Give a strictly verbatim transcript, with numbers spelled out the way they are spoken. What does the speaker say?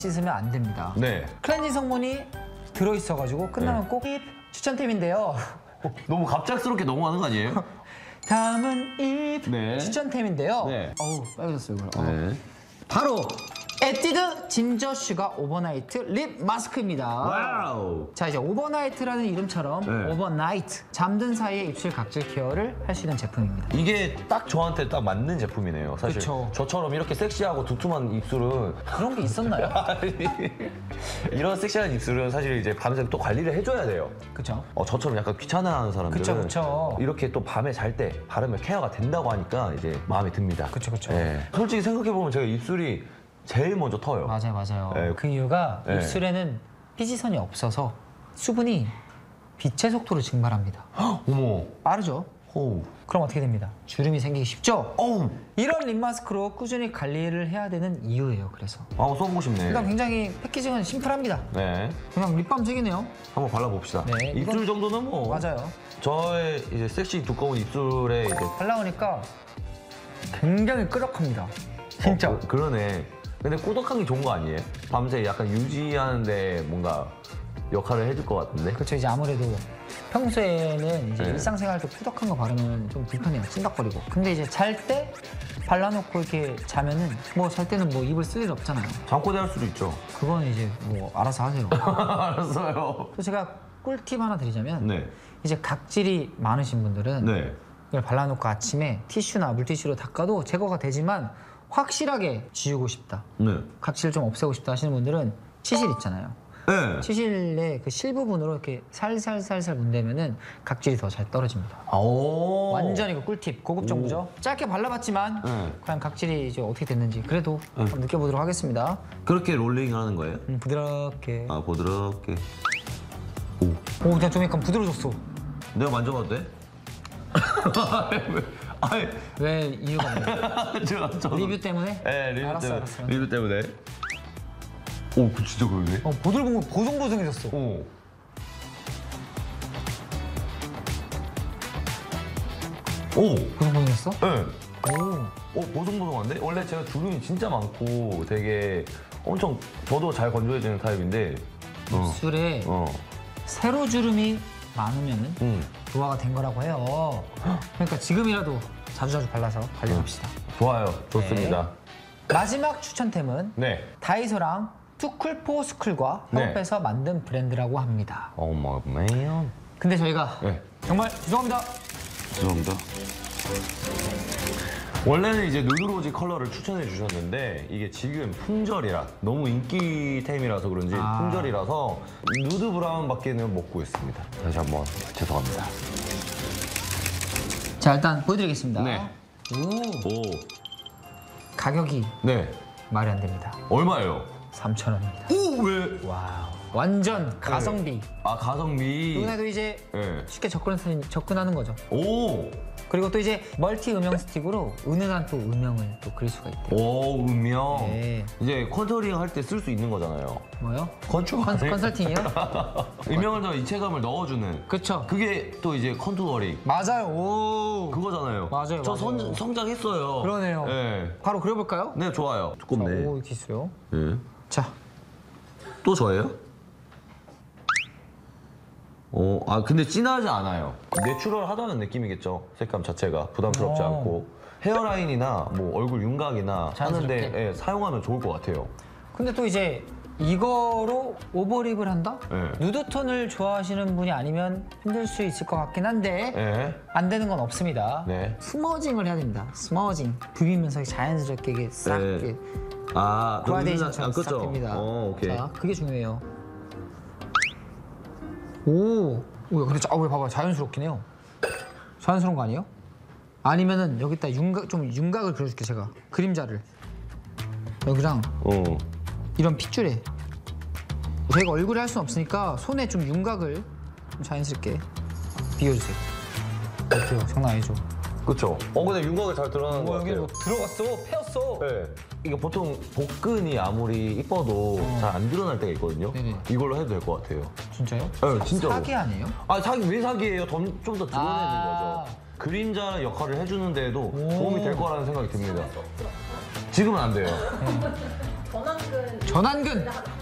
씻으면 안 됩니다. 네. 클렌징 성분이 들어있어가지고 끝나면 네. 꼭 입 추천템인데요. 너무 갑작스럽게 넘어가는 거 아니에요? 다음은 입 네. 추천템인데요. 네. 어우 빨개졌어요 이걸. 어. 네. 바로 에뛰드 진저 슈가 오버나이트 립 마스크입니다. 와우. 자 이제 오버나이트라는 이름처럼 네. 오버나이트 잠든 사이에 입술 각질 케어를 할 수 있는 제품입니다. 이게 딱 저한테 딱 맞는 제품이네요. 사실 그쵸. 저처럼 이렇게 섹시하고 두툼한 입술은 그런 게 있었나요? 이런 섹시한 입술은 사실 이제 밤새 또 관리를 해줘야 돼요. 그쵸? 어, 저처럼 약간 귀찮아하는 사람들은 그쵸, 그쵸. 이렇게 또 밤에 잘 때 바르면 케어가 된다고 하니까 이제 마음에 듭니다. 그쵸, 그쵸. 예. 솔직히 생각해보면 제가 입술이 제일 먼저 터요. 맞아요, 맞아요. 네. 그 이유가 네. 입술에는 피지선이 없어서 수분이 빛의 속도로 증발합니다. 어머. 빠르죠? 어우. 그럼 어떻게 됩니다? 주름이 생기기 쉽죠? 어우. 이런 립 마스크로 꾸준히 관리를 해야 되는 이유예요. 그래서 한번 써보고 싶네. 일단 굉장히 패키징은 심플합니다. 네. 그냥 립밤색이네요. 한번 발라봅시다. 네, 입술 이건- 정도는 뭐. 맞아요. 저의 이제 섹시 두꺼운 입술에 이제. 발라오니까 굉장히 끄덕합니다. 진짜. 어, 그, 그러네. 근데 꾸덕한 게 좋은 거 아니에요? 밤새 약간 유지하는데 뭔가 역할을 해줄 것 같은데? 그렇죠. 이제 아무래도 평소에는 이제 네. 일상생활 때 푸덕한 거 바르면 좀 불편해요. 찐덕거리고. 근데 이제 잘 때 발라놓고 이렇게 자면은 뭐 잘 때는 뭐 입을 쓸 일 없잖아요. 잠꼬대 할 수도 있죠. 그건 이제 뭐 알아서 하세요. 알았어요. 또 제가 꿀팁 하나 드리자면 네. 이제 각질이 많으신 분들은 네. 이걸 발라놓고 아침에 티슈나 물티슈로 닦아도 제거가 되지만 확실하게 지우고 싶다. 네. 각질 좀 없애고 싶다 하시는 분들은 치실 있잖아요. 네. 치실의 그 실 부분으로 이렇게 살살살살 문대면은 각질이 더 잘 떨어집니다. 오. 완전 이거 꿀팁, 고급 정보죠. 짧게 발라봤지만 네. 과연 각질이 이제 어떻게 됐는지 그래도 한번 느껴보도록 하겠습니다. 그렇게 롤링 하는 거예요? 음, 부드럽게. 아, 부드럽게. 오. 오, 그냥 좀 약간 부드러워졌어. 내가 만져봐도 돼? 아니, 왜 이유가 없나요? 제가 저 리뷰 때문에? 네, 리뷰 알았어, 때문에. 알았어. 리뷰 때문에. 오, 그 진짜 그러네. 어, 보들보들 보송보송해졌어. 오. 오. 보송보송했어? 네. 오. 어, 보송보송한데? 원래 제가 주름이 진짜 많고 되게 엄청 저도 잘 건조해지는 타입인데. 어. 입술에 어. 세로 주름이 많으면은 음. 노화가 된 거라고 해요. 그러니까 지금이라도 자주자주 발라서 관리합시다. 좋아요. 좋습니다. 마지막 추천템은 네. 다이소랑 투쿨포 스쿨과 네. 협업해서 만든 브랜드라고 합니다. 오 마이 맨. 근데 저희가 네. 정말 죄송합니다. 죄송합니다. 원래는 이제 누드로지 컬러를 추천해 주셨는데 이게 지금 품절이라 너무 인기템이라서 그런지 아. 품절이라서 누드 브라운밖에는 못 구했습니다. 다시 한번 죄송합니다. 자 일단 보여드리겠습니다. 네. 오, 오. 가격이 네. 말이 안 됩니다. 얼마예요? 삼천 원입니다. 오 왜? 와우. 완전 가성비. 아 가성비. 누구나도 이제 네. 쉽게 접근, 접근하는 거죠. 오. 그리고 또 이제 멀티 음영 스틱으로 은은한 또 음영을 또 그릴 수가 있대요. 오 음영. 네. 이제 컨터링 할 때 쓸 수 있는 거잖아요. 뭐요? 건축 컨, 컨설팅이요? 음영을 더 입체감을 넣어주는. 그쵸. 그게 또 이제 컨투어링. 맞아요. 오. 그거잖아요. 맞아요, 저 맞아요. 선, 성장했어요. 그러네요. 네. 바로 그려볼까요? 네, 좋아요. 자, 두껍네. 오, 이렇게 있어요. 네. 자, 또 저예요? 어, 아 근데 진하지 않아요. 내추럴하다는 느낌이겠죠. 색감 자체가 부담스럽지 오. 않고 헤어라인이나 뭐 얼굴 윤곽이나 자연스럽게. 하는데 예, 사용하면 좋을 것 같아요. 근데 또 이제 이거로 오버립을 한다? 네. 누드톤을 좋아하시는 분이 아니면 힘들 수 있을 것 같긴 한데 예. 안 되는 건 없습니다. 네. 스머징을 해야 됩니다. 스머징. 비비면서 자연스럽게 이게 싹 네. 이렇게 아, 그라데이션처럼 싹 그죠? 됩니다. 어, 오케이. 자, 그게 중요해요. 오, 오, 근데 자, 왜 봐봐 자연스럽긴 해요. 자연스러운 거 아니에요? 아니면은 여기다 윤곽 좀 윤곽을 그려줄게 제가 그림자를 여기랑 어. 이런 핏줄에 저희가 얼굴에 할 수는 없으니까 손에 좀 윤곽을 좀 자연스럽게 비워주세요. 어때요? 장난 아니죠? 그쵸. 어, 근데 윤곽이 잘 드러나는 것 뭐 여기 같아요. 뭐 들어갔어, 패였어. 네. 이게 보통 복근이 아무리 이뻐도 잘 안 드러날 때가 있거든요. 네네. 이걸로 해도 될 것 같아요. 진짜요? 네, 진짜로. 사기 아니에요? 아, 사기 왜 사기예요? 좀 더 드러내는 아. 거죠. 그림자 역할을 해주는 데에도 오. 도움이 될 거라는 생각이 듭니다. 지금은 안 돼요. 전완근 전완근.